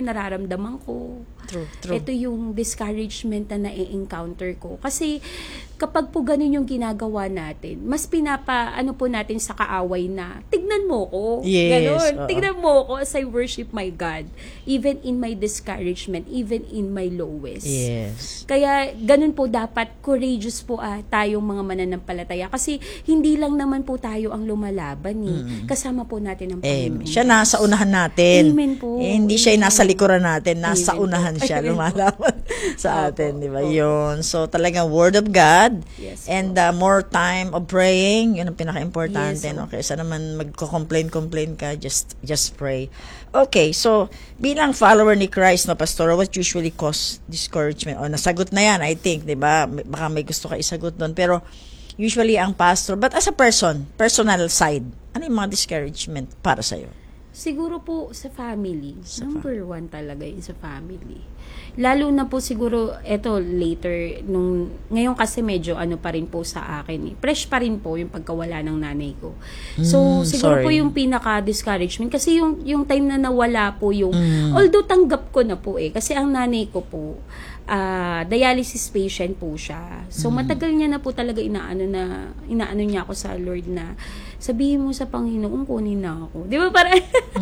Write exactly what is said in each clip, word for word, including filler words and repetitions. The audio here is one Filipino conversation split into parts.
yung nararamdaman ko. True, true. Ito yung discouragement na na-encounter ko. Kasi kapag po ganun yung ginagawa natin, mas pinapa, ano po natin sa kaaway na, tignan mo ko. Yes. Ganun. Oo. Tignan mo ko as I worship my God. Even in my discouragement, even in my lowest. Yes. Kaya ganun po dapat courageous po ah, tayong mga mananampalataya. Kasi hindi lang naman po tayo ang lumalaban eh. Mm. Kasama po natin ang Eh, Panginoon. siya nasa unahan natin. Amen po. Eh, hindi siya yung nasa likuran natin, nasa Amen po. unahan siya, Amen po. lumalaban sa Opo, atin, di ba? opo. Yun. So, talagang word of God. Yes, And uh, more time of praying, yun ang pinaka-importante. Yes, no? Kaysa naman magko-complain-complain ka, just just pray. Okay, so, bilang follower ni Christ, no, Pastor, what usually cause discouragement? O, nasagot na yan, I think, di ba? May- Baka may gusto ka isagot doon. Pero, usually ang pastor, but as a person, personal side, ano yung mga discouragement para sa'yo? Siguro po sa family. Sa Number one talaga yung sa family. Lalo na po siguro, eto later, nung, ngayon kasi medyo ano pa rin po sa akin eh. Fresh pa rin po yung pagkawala ng nanay ko. So, Mm, siguro po sorry. yung pinaka-discouragement. Kasi yung, yung time na nawala po yung, Mm. although tanggap ko na po eh. Kasi ang nanay ko po, ah, dialysis patient po siya. So, matagal niya na po talaga inaano na, inaano niya ako sa Lord na, sabihin mo sa Panginoon, kunin na ako. Di ba parang,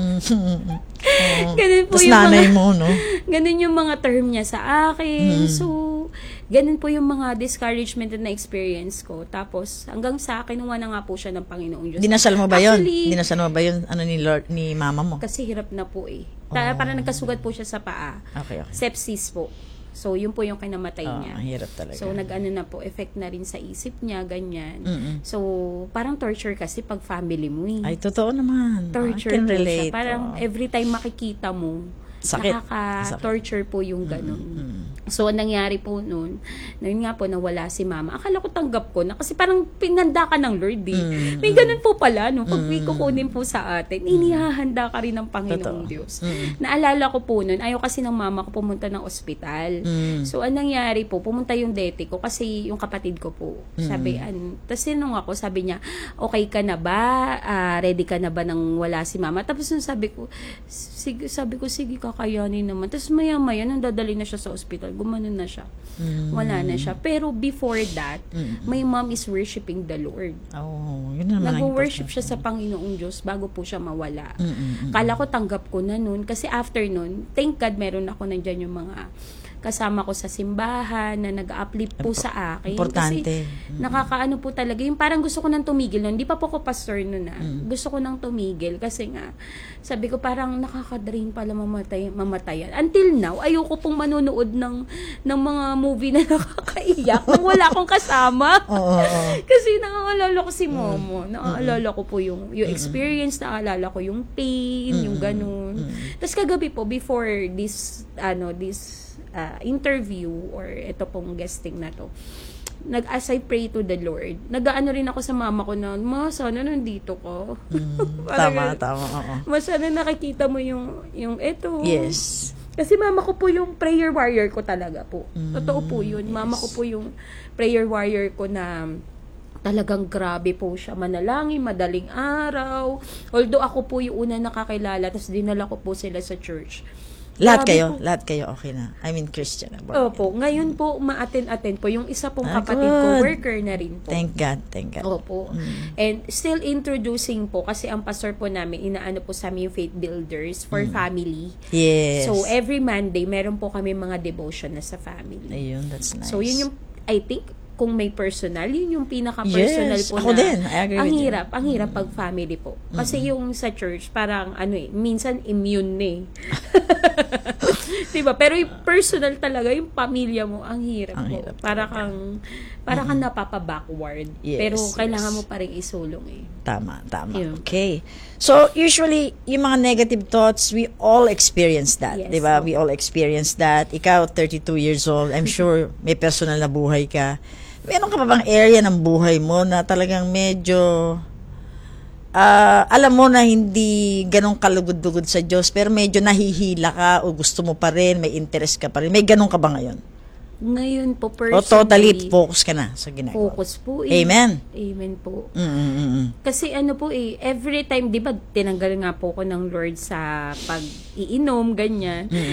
ganun po Tapos yung nanay mga, mo, no? ganun yung mga term niya sa akin. Mm. So, ganun po yung mga discouragement na experience ko. Tapos, hanggang sa akin, nuwa na nga po siya ng Panginoong Diyos. Dinasal mo ba yun? Actually, Dinasal mo ba yun? Ano ni Lord, ni mama mo? kasi hirap na po eh. Ta- Oh. Parang nagkasugat po siya sa paa. Okay, okay. Sepsis po. So, yun po yung kinamatay Oh, niya. ang hirap talaga. So, nag-ano na po, effect na rin sa isip niya, ganyan. Mm-mm. So, parang torture kasi pag family mo eh. Ay, totoo naman. Torture I can po relate. siya. Parang oh. every time makikita mo, Sakit. nakaka-torture po yung ganun. Mm. So, ang nangyari po noon, na yun nga po, nawala si mama. Akala ko tanggap ko na kasi parang pinanda ka ng Lord eh. Mm. May ganun po pala, no? Pag may Mm. kukunin po sa atin, inihahanda ka rin ng Panginoong Totoo. Diyos. Mm. Naalala ko po noon, ayaw kasi ng mama ko pumunta ng ospital. Mm. So, ang nangyari po, pumunta yung dete ko kasi yung kapatid ko po. Sabi, an, tapos sinong ako, sabi niya, okay ka na ba? Ah, ready ka na ba nang wala si mama? Tapos nung sabi ko, sige, sabi ko, sige, kakayanin naman. Tapos maya-maya, nung dadali na siya sa ospital, gumanon na siya. Mm. Wala na siya. Pero before that, Mm. my mom is worshiping the Lord. Oh, yun naman ang Nag-worship important. siya sa Panginoong Diyos bago po siya mawala. Mm, mm, mm. Kala ko tanggap ko na nun. Kasi after nun, thank God meron ako nandyan yung mga kasama ko sa simbahan na nag-uplift po sa akin. Importante. Kasi Mm. nakakaano po talaga. Yung parang gusto ko nang tumigil nun. Hindi pa po ko pastor nun ah. Mm. Gusto ko nang tumigil kasi nga, sabi ko parang nakaka-drain pala mamatay, mamatayan. Until now, ayoko pong manonood ng, ng mga movie na nakakaiyak nang wala akong kasama. Oo, oo, oo. Kasi nakaalala ko si Momo. Nakaalala ko po yung, yung experience, nakaalala ko yung pain, yung ganun. Tapos kagabi po, before this, ano, this uh, interview or ito pong guesting na to, nag as I pray to the Lord, nag-aano rin ako sa mama ko na, ma, sana nandito ko. Mm, Parang, tama, tama, oo. ma, sana nakikita mo yung, yung ito. Yes. Kasi mama ko po yung prayer warrior ko talaga po. Mm, Totoo po yun. Mama yes. ko po yung prayer warrior ko na talagang grabe po siya. Manalangin, madaling araw. Although ako po yung una nakakilala, tapos dinala ko po sila sa church. Lahat Grabe kayo, po. lahat kayo okay na. I mean, Christian na. Opo. Ngayon po, ma-attend-attend po. Yung isa pong Ah, kapatid ko, good. worker na rin po. Thank God, thank God. Opo. Mm. And still introducing po, kasi ang pastor po namin, inaano po sa amin yung faith builders for family. Yes. So, every Monday, meron po kami mga devotion na sa family. Ayun, that's nice. So, yun yung, I think, kung may personal, yun yung pinaka-personal Yes, po ako na. din. I agree ang with you. hirap, ang hirap pag family po. Kasi yung sa church, parang ano eh, minsan immune na eh. Diba? Pero yung personal talaga, yung pamilya mo, ang hirap Ang po. hirap Para talaga. kang, para kang napapa-backward. Yes, Pero yes. kailangan mo pa rin isulong eh. Tama, tama. Yun. Okay. So, usually, yung mga negative thoughts, we all experience that. Yes, Di ba? oo. We all experience that. Ikaw, thirty-two years old, I'm sure may personal na buhay ka. Meron ka pa bang area ng buhay mo na talagang medyo, ah, alam mo na hindi ganong kalugod-lugod sa Diyos, pero medyo nahihila ka o gusto mo pa rin, may interest ka pa rin. May ganon ka ba ngayon? Ngayon po, O personally, totally focus ka na sa ginagawa? focus po eh. Amen. Amen po. Mm-mm-mm. Kasi ano po eh, every time, di ba, tinanggal nga po ko ng Lord sa pag-iinom, ganyan.